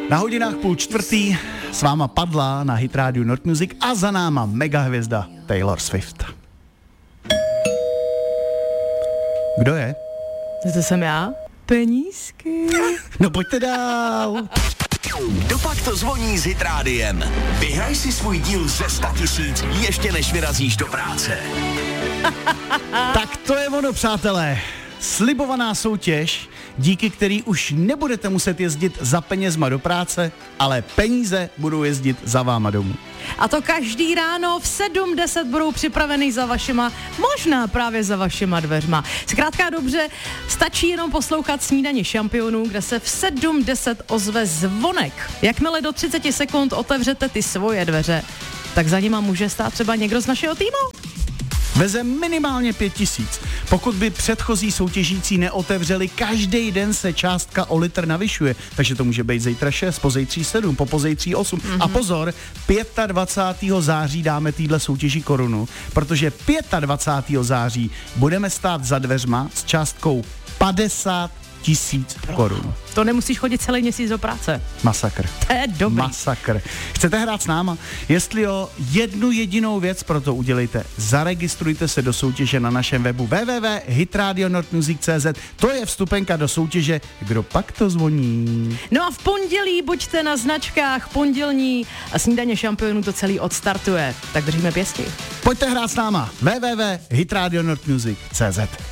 Na hodinách 3:30 s váma padla na Hit Radio North Music a za náma megahvězda Taylor Swift. Kdo je? To jsem já? Penízky. No pojďte dál. Dopak to zvoní s Hit Rádiem. Vyhraj si svůj díl ze 100 000 ještě než vyrazíš do práce. Tak to je ono, přátelé. Slibovaná soutěž, díky který už nebudete muset jezdit za penězma do práce, ale peníze budou jezdit za váma domů. A to každý ráno v 7:10 budou připraveny za vašima, možná právě za vašima dveřma. Zkrátka dobře, stačí jenom poslouchat Snídaně šampionů, kde se v 7:10 ozve zvonek. Jakmile do 30 sekund otevřete ty svoje dveře, tak za nima může stát třeba někdo z našeho týmu. Veze minimálně 5 000. Pokud by předchozí soutěžící neotevřeli, každý den se částka o litr navyšuje. Takže to může být zítra 6, pozejtří 7, popozejtří 8. A pozor, 25. září dáme týhle soutěži korunu, protože 25. září budeme stát za dveřma s částkou 50 000 korun. To nemusíš chodit celý měsíc do práce. Masakr. To je dobrý. Masakr. Chcete hrát s náma? Jestli jo, jednu jedinou věc pro to udělejte. Zaregistrujte se do soutěže na našem webu www.hitradionorthmusic.cz. To je vstupenka do soutěže. Kdo pak to zvoní? No a v pondělí buďte na značkách, pondělní a Snídaně šampionů to celý odstartuje. Tak držíme pěsti. Pojďte hrát s náma. www.hitradionorthmusic.cz.